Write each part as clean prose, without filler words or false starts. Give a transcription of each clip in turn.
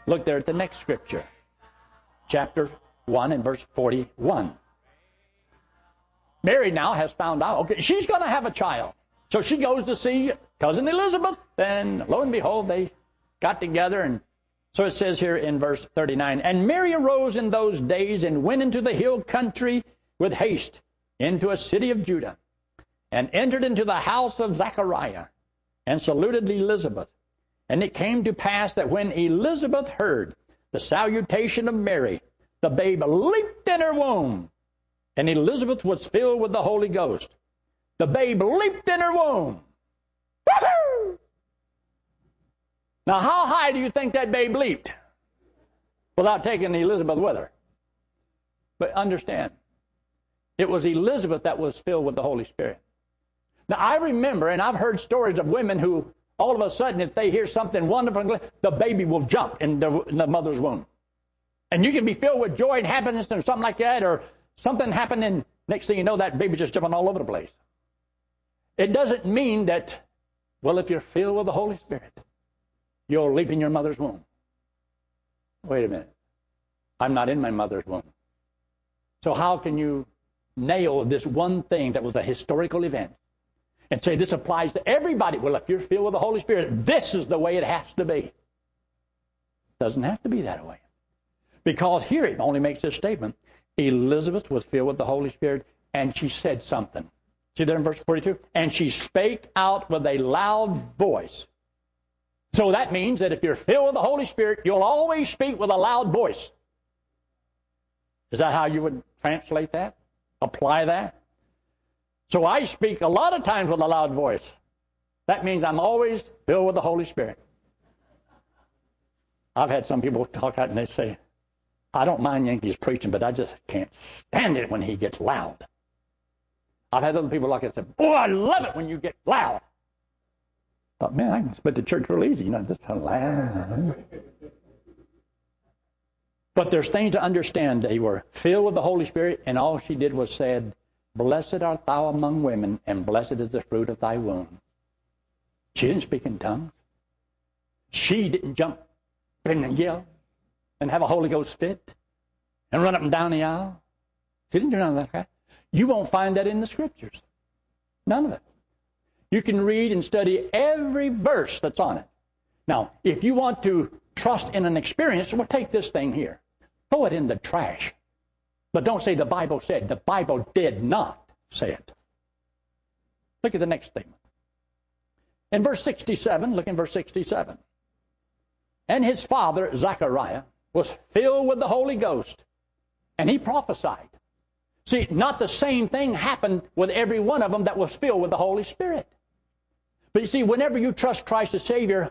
Look there at the next scripture. Chapter 1 and verse 41. Mary now has found out, okay, she's going to have a child. So she goes to see cousin Elizabeth, and lo and behold, they got together. And so it says here in verse 39, and Mary arose in those days and went into the hill country with haste into a city of Judah, and entered into the house of Zachariah, and saluted Elizabeth. And it came to pass that when Elizabeth heard the salutation of Mary, the babe leaped in her womb, and Elizabeth was filled with the Holy Ghost. The babe leaped in her womb. Woo-hoo! Now, how high do you think that babe leaped without taking Elizabeth with her? But understand, it was Elizabeth that was filled with the Holy Spirit. Now, I remember, and I've heard stories of women who, all of a sudden, if they hear something wonderful, the baby will jump in the mother's womb. And you can be filled with joy and happiness or something like that, or something happened, and next thing you know, that baby's just jumping all over the place. It doesn't mean that, well, if you're filled with the Holy Spirit, you'll leap in your mother's womb. Wait a minute. I'm not in my mother's womb. So how can you nail this one thing that was a historical event and say this applies to everybody? Well, if you're filled with the Holy Spirit, this is the way it has to be. It doesn't have to be that way. Because here it only makes this statement. Elizabeth was filled with the Holy Spirit, and she said something. See there in verse 42? And she spake out with a loud voice. So that means that if you're filled with the Holy Spirit, you'll always speak with a loud voice. Is that how you would translate that? Apply that? So I speak a lot of times with a loud voice. That means I'm always filled with the Holy Spirit. I've had some people talk out and they say, I don't mind Yankees preaching, but I just can't stand it when he gets loud. I've had other people like I said, oh, I love it when you get loud. But man, I can split the church real easy, just loud. But there's things to understand. They were filled with the Holy Spirit, and all she did was said, blessed art thou among women, and blessed is the fruit of thy womb. She didn't speak in tongues. She didn't jump and yell and have a Holy Ghost fit and run up and down the aisle. She didn't do none of that. You won't find that in the Scriptures. None of it. You can read and study every verse that's on it. Now, if you want to trust in an experience, well, take this thing here. Throw it in the trash. But don't say the Bible said. The Bible did not say it. Look at the next statement. In verse 67, look in verse 67. And his father, Zachariah, was filled with the Holy Ghost, and he prophesied. See, not the same thing happened with every one of them that was filled with the Holy Spirit. But you see, whenever you trust Christ as Savior,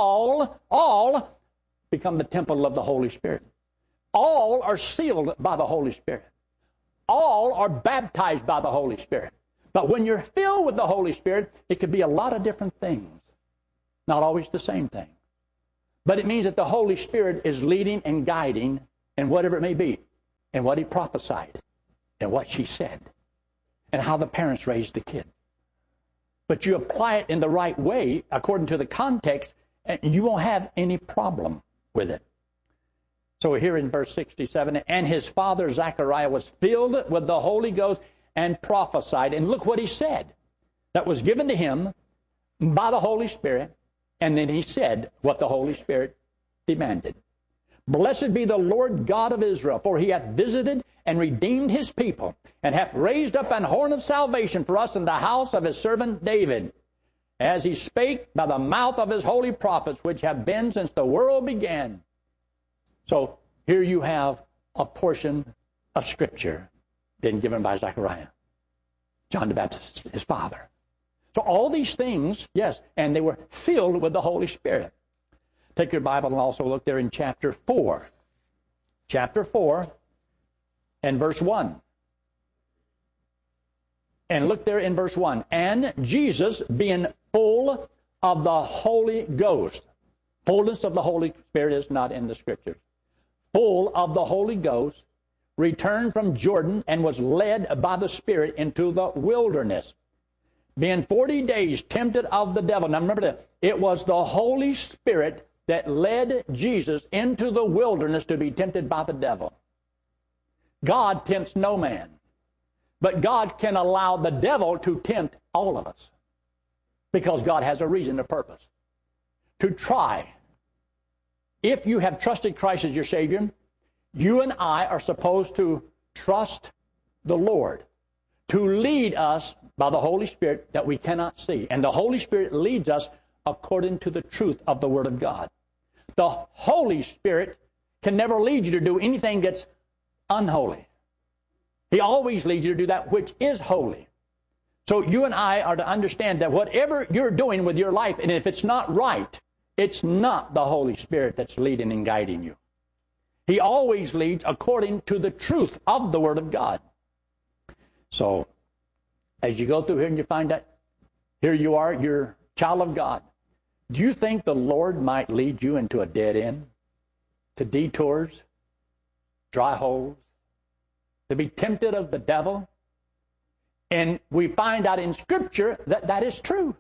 all become the temple of the Holy Spirit. All are sealed by the Holy Spirit. All are baptized by the Holy Spirit. But when you're filled with the Holy Spirit, it could be a lot of different things. Not always the same thing. But it means that the Holy Spirit is leading and guiding in whatever it may be. And what he prophesied. And what she said. And how the parents raised the kid. But you apply it in the right way, according to the context, and you won't have any problem with it. So here in verse 67, and his father Zachariah was filled with the Holy Ghost and prophesied. And look what he said. That was given to him by the Holy Spirit. And then he said what the Holy Spirit demanded. Blessed be the Lord God of Israel, for he hath visited and redeemed his people, and hath raised up an horn of salvation for us in the house of his servant David, as he spake by the mouth of his holy prophets, which have been since the world began. So here you have a portion of Scripture being given by Zechariah, John the Baptist, his father. So all these things, yes, and they were filled with the Holy Spirit. Take your Bible and also look there in chapter 4. Chapter 4 and verse 1. And look there in verse 1. And Jesus, being full of the Holy Ghost. Fullness of the Holy Spirit is not in the Scriptures. Full of the Holy Ghost, returned from Jordan and was led by the Spirit into the wilderness, being 40 days tempted of the devil. Now remember that it was the Holy Spirit that led Jesus into the wilderness to be tempted by the devil. God tempts no man, but God can allow the devil to tempt all of us because God has a reason, a purpose. To try. If you have trusted Christ as your Savior, you and I are supposed to trust the Lord to lead us by the Holy Spirit that we cannot see. And the Holy Spirit leads us according to the truth of the Word of God. The Holy Spirit can never lead you to do anything that's unholy. He always leads you to do that which is holy. So you and I are to understand that whatever you're doing with your life, and if it's not right, it's not the Holy Spirit that's leading and guiding you. He always leads according to the truth of the Word of God. So, as you go through here and you find that here you are, you're a child of God. Do you think the Lord might lead you into a dead end? To detours? Dry holes? To be tempted of the devil? And we find out in Scripture that that is true.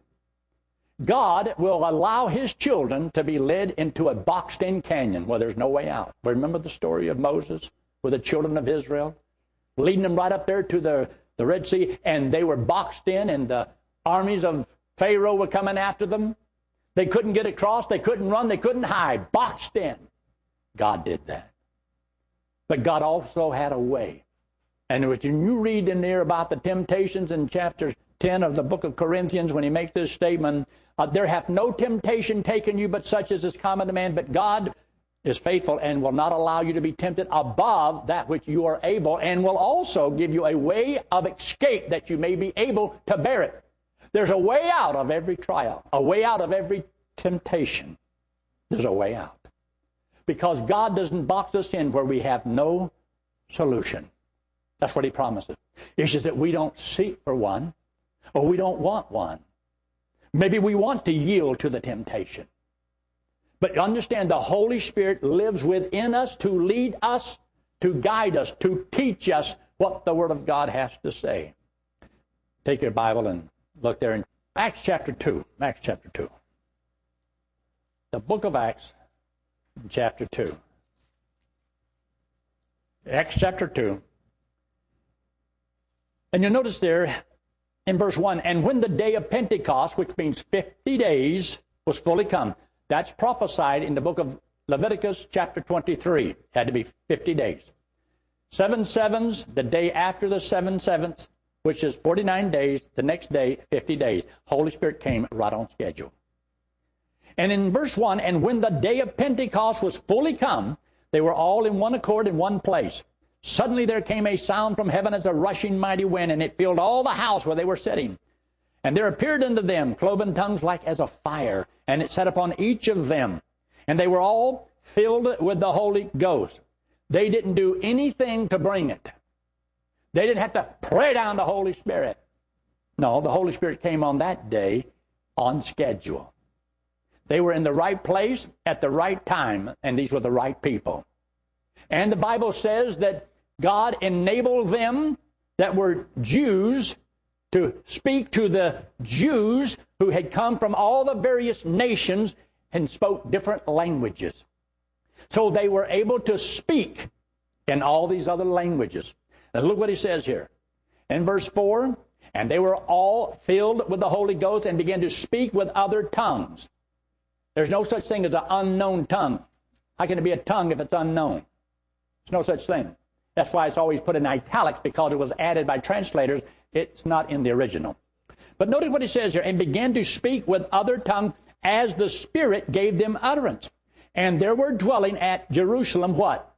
God will allow His children to be led into a boxed-in canyon where there's no way out. Remember the story of Moses with the children of Israel? Leading them right up there to the Red Sea, and they were boxed in, and the armies of Pharaoh were coming after them. They couldn't get across, they couldn't run, they couldn't hide, boxed in. God did that. But God also had a way. And when you read in there about the temptations in chapter 10 of the book of Corinthians, when he makes this statement, there hath no temptation taken you but such as is common to man, but God is faithful and will not allow you to be tempted above that which you are able, and will also give you a way of escape that you may be able to bear it. There's a way out of every trial, a way out of every temptation. There's a way out. Because God doesn't box us in where we have no solution. That's what He promises. It's just that we don't seek for one, or we don't want one. Maybe we want to yield to the temptation. But understand, the Holy Spirit lives within us to lead us, to guide us, to teach us what the Word of God has to say. Take your Bible and look there in Acts chapter 2. Acts chapter 2. The book of Acts, chapter 2. Acts chapter 2. And you'll notice there in verse 1, and when the day of Pentecost, which means 50 days, was fully come. That's prophesied in the book of Leviticus chapter 23. It had to be 50 days. 7 sevens, the day after the 7 sevenths, which is 49 days. The next day, 50 days. Holy Spirit came right on schedule. And in verse 1, and when the day of Pentecost was fully come, they were all in one accord in one place. Suddenly there came a sound from heaven as a rushing mighty wind, and it filled all the house where they were sitting. And there appeared unto them cloven tongues like as of fire, and it sat upon each of them. And they were all filled with the Holy Ghost. They didn't do anything to bring it. They didn't have to pray down the Holy Spirit. No, the Holy Spirit came on that day on schedule. They were in the right place at the right time, and these were the right people. And the Bible says that God enabled them that were Jews to speak to the Jews who had come from all the various nations and spoke different languages. So they were able to speak in all these other languages. And look what he says here. In verse 4, and they were all filled with the Holy Ghost and began to speak with other tongues. There's no such thing as an unknown tongue. How can it be a tongue if it's unknown? There's no such thing. That's why it's always put in italics, because it was added by translators. It's not in the original. But notice what he says here, and began to speak with other tongues as the Spirit gave them utterance. And there were dwelling at Jerusalem what?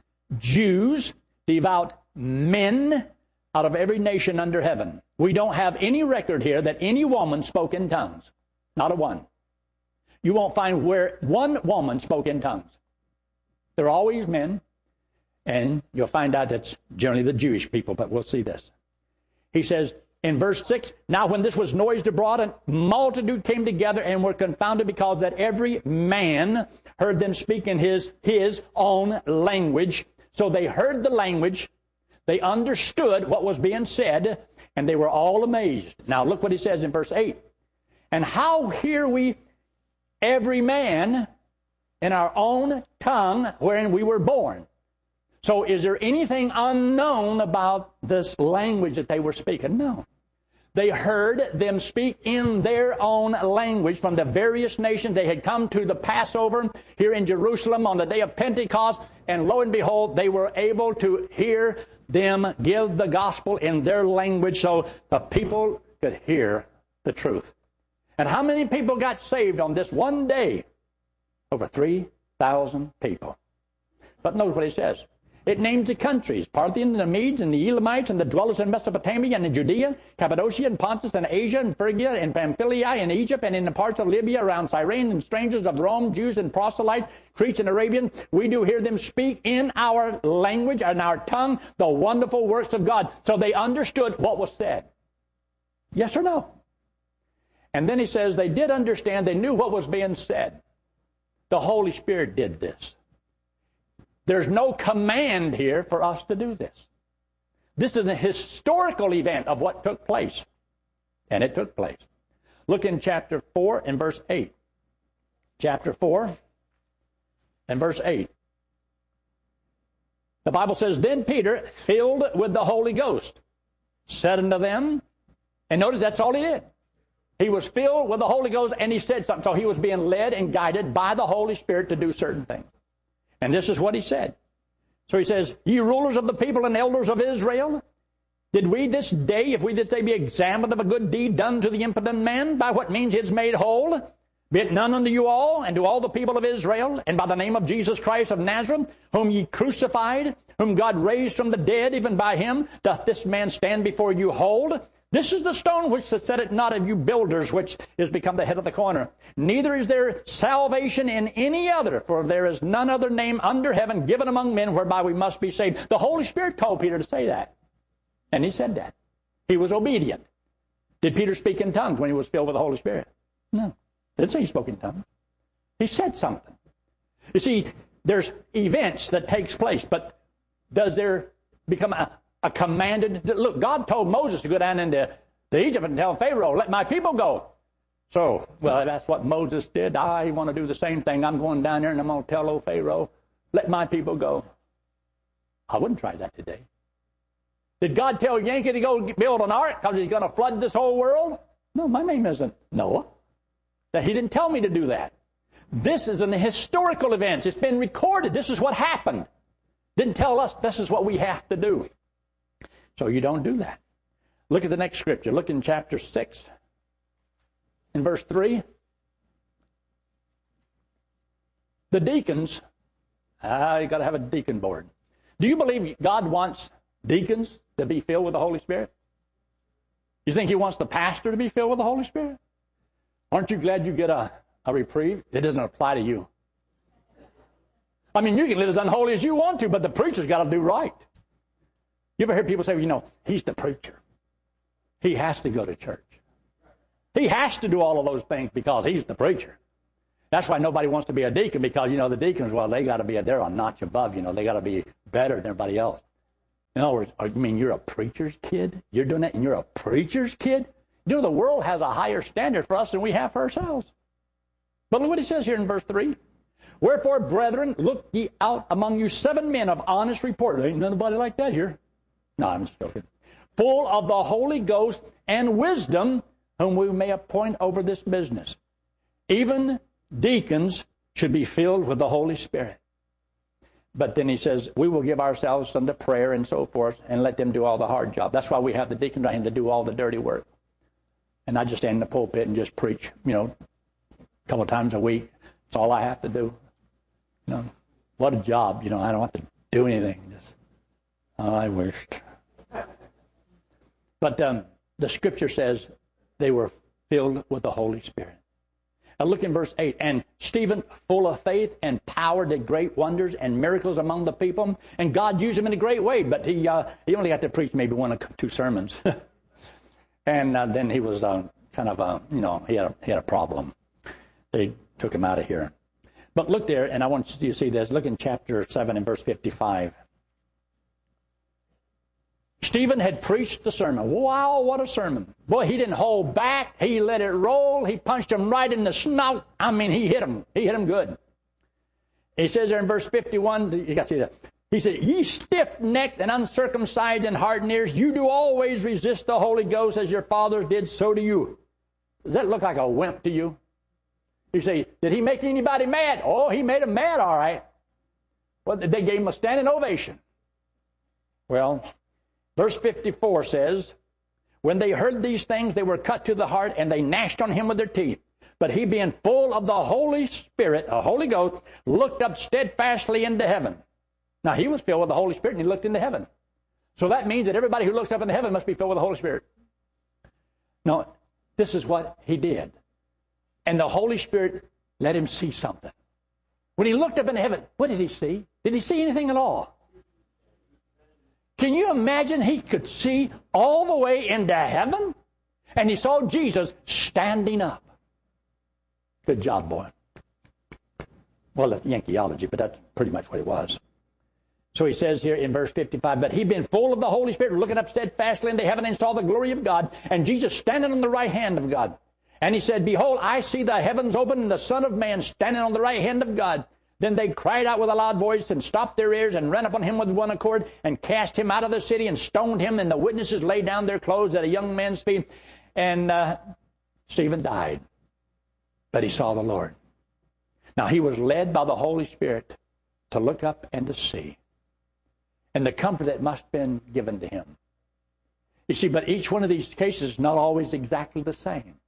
Jews, devout men out of every nation under heaven. We don't have any record here that any woman spoke in tongues. Not a one. You won't find where one woman spoke in tongues. They're always men. And you'll find out it's generally the Jewish people, but we'll see this. He says in verse 6, now when this was noised abroad, a multitude came together and were confounded, because that every man heard them speak in his own language. So they heard the language, they understood what was being said, and they were all amazed. Now look what he says in verse 8. And how hear we every man in our own tongue wherein we were born. So is there anything unknown about this language that they were speaking? No. They heard them speak in their own language from the various nations. They had come to the Passover here in Jerusalem on the day of Pentecost, and lo and behold, they were able to hear them give the gospel in their language so the people could hear the truth. And how many people got saved on this one day? Over 3,000 people. But notice what it says. It names the countries, Parthians and the Medes and the Elamites and the dwellers in Mesopotamia and in Judea, Cappadocia and Pontus and Asia and Phrygia and Pamphylia and Egypt and in the parts of Libya around Cyrene and strangers of Rome, Jews and proselytes, Cretes and Arabians. We do hear them speak in our language and our tongue the wonderful works of God. So they understood what was said. Yes or no? And then he says they did understand, they knew what was being said. The Holy Spirit did this. There's no command here for us to do this. This is a historical event of what took place. And it took place. Look in chapter 4 and verse 8. Chapter 4 and verse 8. The Bible says, Then Peter, filled with the Holy Ghost, said unto them, and notice that's all he did. He was filled with the Holy Ghost and he said something. So he was being led and guided by the Holy Spirit to do certain things. And this is what he said. So he says, Ye rulers of the people and elders of Israel, did we this day, if we this day be examined of a good deed done to the impotent man, by what means he is made whole? Be it none unto you all, and to all the people of Israel, and by the name of Jesus Christ of Nazareth, whom ye crucified, whom God raised from the dead, even by him, doth this man stand before you whole? This is the stone which set it not of you builders, which is become the head of the corner. Neither is there salvation in any other, for there is none other name under heaven given among men whereby we must be saved. The Holy Spirit told Peter to say that. And he said that. He was obedient. Did Peter speak in tongues when he was filled with the Holy Spirit? No. Didn't say he spoke in tongues. He said something. You see, there's events that takes place, but does there become a commanded? Look, God told Moses to go down into Egypt and tell Pharaoh, let my people go. So, well, that's what Moses did. I want to do the same thing. I'm going down there and I'm going to tell old Pharaoh, let my people go. I wouldn't try that today. Did God tell Yankee to go build an ark because he's going to flood this whole world? No, my name isn't Noah. That he didn't tell me to do that. This is an historical event. It's been recorded. This is what happened. Didn't tell us this is what we have to do. So you don't do that. Look at the next scripture. Look in chapter 6 in verse 3. The deacons, you got to have a deacon board. Do you believe God wants deacons to be filled with the Holy Spirit? You think he wants the pastor to be filled with the Holy Spirit? Aren't you glad you get a reprieve? It doesn't apply to you. I mean, you can live as unholy as you want to, but the preacher's got to do right. You ever hear people say, he's the preacher. He has to go to church. He has to do all of those things because he's the preacher. That's why nobody wants to be a deacon because, the deacons, well, they got to be, they're a notch above, they got to be better than everybody else. In other words, you mean you're a preacher's kid? You're doing that and you're a preacher's kid? The world has a higher standard for us than we have for ourselves. But look what he says here in verse 3. Wherefore, brethren, look ye out among you 7 men of honest report. There ain't nobody like that here. No, I'm just joking. Full of the Holy Ghost and wisdom, whom we may appoint over this business. Even deacons should be filled with the Holy Spirit. But then he says, we will give ourselves unto prayer and so forth, and let them do all the hard job. That's why we have the deacons right here to do all the dirty work. And I just stand in the pulpit and just preach, a couple of times a week. That's all I have to do. What a job. I don't have to do anything. Just, I wished. But the scripture says they were filled with the Holy Spirit. Now look in verse 8. And Stephen, full of faith and power, did great wonders and miracles among the people. And God used him in a great way. But he only got to preach maybe 1 or 2 sermons. And then he was he had a problem. They took him out of here. But look there, and I want you to see this. Look in chapter 7 and verse 55. Stephen had preached the sermon. Wow, what a sermon. Boy, he didn't hold back. He let it roll. He punched him right in the snout. I mean, he hit him. He hit him good. He says there in verse 51, you got to see that. He said, ye stiff-necked and uncircumcised and hardened ears, you do always resist the Holy Ghost as your fathers did, so do you. Does that look like a wimp to you? You say, did he make anybody mad? Oh, he made them mad, all right. Well, they gave him a standing ovation. Well, verse 54 says, when they heard these things, they were cut to the heart, and they gnashed on him with their teeth. But he, being full of the Holy Spirit, a Holy Ghost, looked up steadfastly into heaven. Now, he was filled with the Holy Spirit, and he looked into heaven. So that means that everybody who looks up into heaven must be filled with the Holy Spirit. No, this is what he did. And the Holy Spirit let him see something. When he looked up into heaven, what did he see? Did he see anything at all? Can you imagine he could see all the way into heaven? And he saw Jesus standing up. Good job, boy. Well, that's Yankeeology, but that's pretty much what it was. So he says here in verse 55, but he being full of the Holy Spirit, looking up steadfastly into heaven, and saw the glory of God, and Jesus standing on the right hand of God. And he said, behold, I see the heavens open, and the Son of Man standing on the right hand of God. Then they cried out with a loud voice, and stopped their ears, and ran upon him with one accord, and cast him out of the city, and stoned him. And the witnesses laid down their clothes at a young man's feet. And Stephen died. But he saw the Lord. Now he was led by the Holy Spirit to look up and to see. And the comfort that must have been given to him. You see, but each one of these cases is not always exactly the same.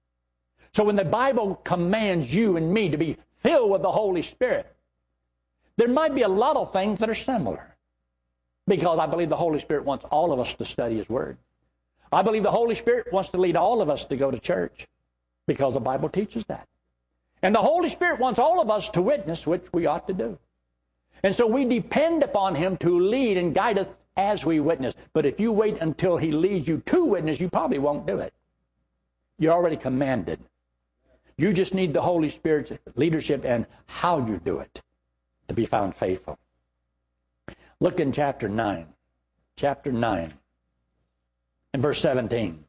So when the Bible commands you and me to be filled with the Holy Spirit, there might be a lot of things that are similar. Because I believe the Holy Spirit wants all of us to study His Word. I believe the Holy Spirit wants to lead all of us to go to church. Because the Bible teaches that. And the Holy Spirit wants all of us to witness, which we ought to do. And so we depend upon Him to lead and guide us as we witness. But if you wait until He leads you to witness, you probably won't do it. You're already commanded. You just need the Holy Spirit's leadership and how you do it to be found faithful. Look in chapter 9. Chapter 9. And verse 17.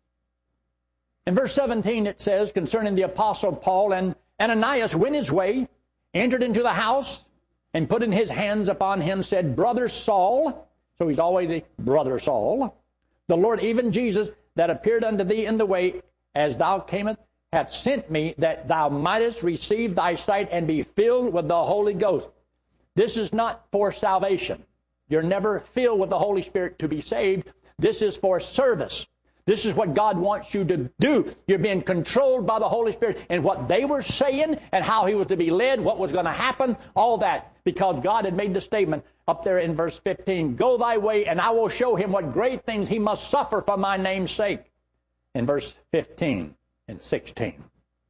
In verse 17 it says, concerning the Apostle Paul, and Ananias went his way, entered into the house, and putting his hands upon him, said, Brother Saul, so he's always a Brother Saul, the Lord, even Jesus, that appeared unto thee in the way as thou camest, hath sent me, that thou mightest receive thy sight and be filled with the Holy Ghost. This is not for salvation. You're never filled with the Holy Spirit to be saved. This is for service. This is what God wants you to do. You're being controlled by the Holy Spirit and what they were saying and how He was to be led, what was going to happen, all that. Because God had made the statement up there in verse 15, go thy way and I will show him what great things he must suffer for my name's sake. In verse 15 and 16.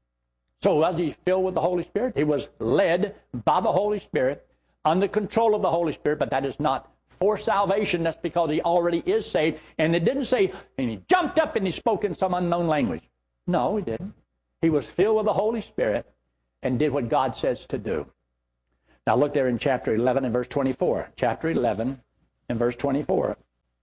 So was he filled with the Holy Spirit? He was led by the Holy Spirit, under control of the Holy Spirit, but that is not for salvation. That's because he already is saved. And it didn't say, and he jumped up and he spoke in some unknown language. No, he didn't. He was filled with the Holy Spirit and did what God says to do. Now look there in chapter 11 and verse 24. Chapter 11 and verse 24.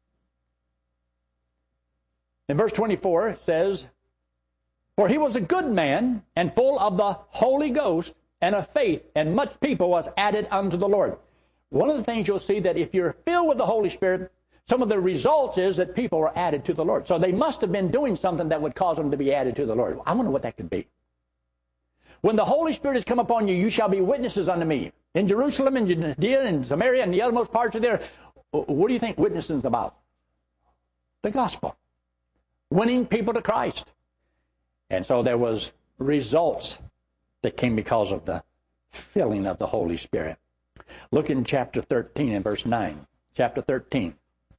In verse 24 it says, for he was a good man and full of the Holy Ghost and of faith, and much people was added unto the Lord. One of the things you'll see that if you're filled with the Holy Spirit, some of the results is that people are added to the Lord. So they must have been doing something that would cause them to be added to the Lord. I wonder what that could be. When the Holy Spirit has come upon you, you shall be witnesses unto me. In Jerusalem, and Judea, and Samaria, and the uttermost parts of there. What do you think witnessing is about? The gospel. Winning people to Christ. And so there was results that came because of the filling of the Holy Spirit. Look in chapter 13 and verse 9. Chapter 13.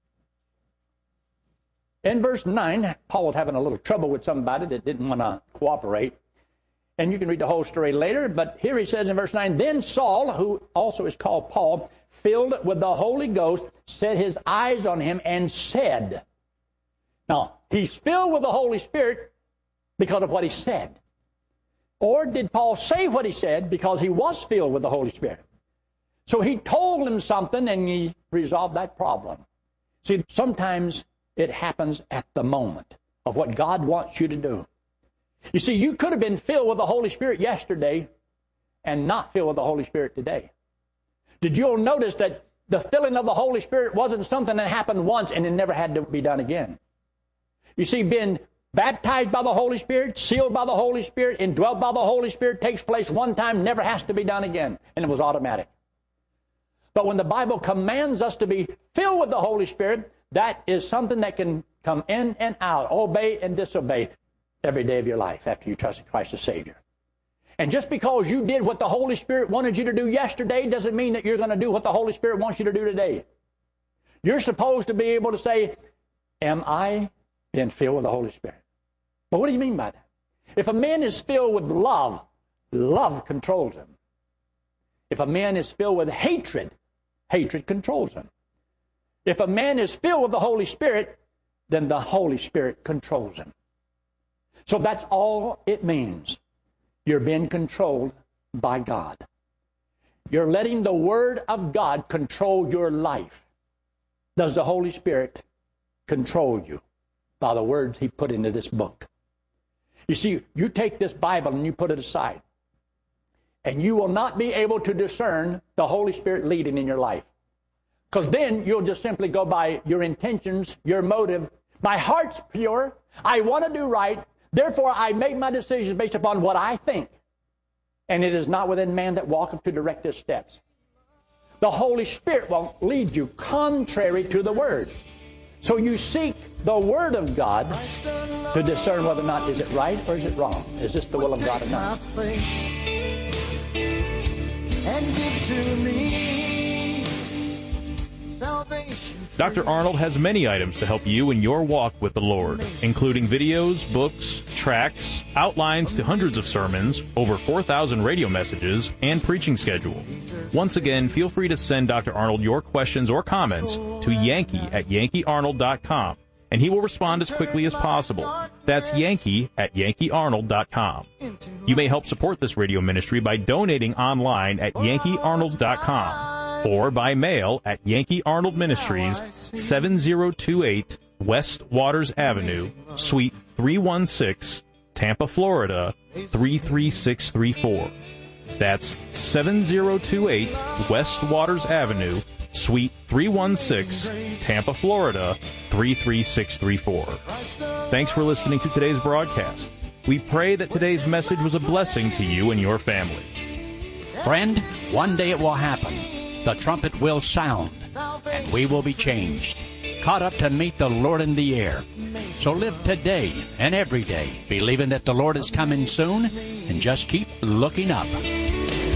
In verse 9, Paul was having a little trouble with somebody that didn't want to cooperate. And you can read the whole story later, but here he says in verse 9, then Saul, who also is called Paul, filled with the Holy Ghost, set his eyes on him and said. Now, he's filled with the Holy Spirit because of what he said. Or did Paul say what he said because he was filled with the Holy Spirit? So he told him something and he resolved that problem. See, sometimes it happens at the moment of what God wants you to do. You see, you could have been filled with the Holy Spirit yesterday and not filled with the Holy Spirit today. Did you notice that the filling of the Holy Spirit wasn't something that happened once and it never had to be done again? You see, being baptized by the Holy Spirit, sealed by the Holy Spirit, indwelt by the Holy Spirit takes place one time, never has to be done again. And it was automatic. But when the Bible commands us to be filled with the Holy Spirit, that is something that can come in and out, obey and disobey every day of your life after you trusted Christ as Savior. And just because you did what the Holy Spirit wanted you to do yesterday doesn't mean that you're going to do what the Holy Spirit wants you to do today. You're supposed to be able to say, am I being filled with the Holy Spirit? But what do you mean by that? If a man is filled with love, love controls him. If a man is filled with hatred, hatred controls him. If a man is filled with the Holy Spirit, then the Holy Spirit controls him. So that's all it means. You're being controlled by God. You're letting the Word of God control your life. Does the Holy Spirit control you by the words He put into this book? You see, you take this Bible and you put it aside, and you will not be able to discern the Holy Spirit leading in your life. Because then you'll just simply go by your intentions, your motive. My heart's pure. I want to do right. Therefore, I make my decisions based upon what I think. And it is not within man that walketh to direct his steps. The Holy Spirit will lead you contrary to the Word. So you seek the Word of God to discern whether or not is it right or is it wrong. Is this the will of God or not? And give to me salvation. Dr. Arnold has many items to help you in your walk with the Lord, including videos, books, tracts, outlines to hundreds of sermons, over 4,000 radio messages, and preaching schedule. Once again, feel free to send Dr. Arnold your questions or comments to Yankee@YankeeArnold.com, and he will respond as quickly as possible. That's Yankee@YankeeArnold.com. You may help support this radio ministry by donating online at YankeeArnold.com. or by mail at Yankee Arnold Ministries, 7028 West Waters Avenue, Suite 316, Tampa, Florida, 33634. That's 7028 West Waters Avenue, Suite 316, Tampa, Florida, 33634. Thanks for listening to today's broadcast. We pray that today's message was a blessing to you and your family. Friend, one day it will happen. The trumpet will sound, and we will be changed, caught up to meet the Lord in the air. So live today and every day, believing that the Lord is coming soon, and just keep looking up.